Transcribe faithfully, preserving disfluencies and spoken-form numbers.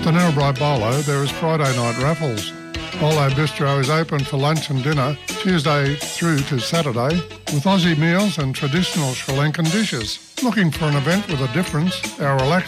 the Narrabri Bolo, there is Friday night raffles. Bolo Bistro is open for lunch and dinner Tuesday through to Saturday with Aussie meals and traditional Sri Lankan dishes. Looking for an event with a difference? Our relaxed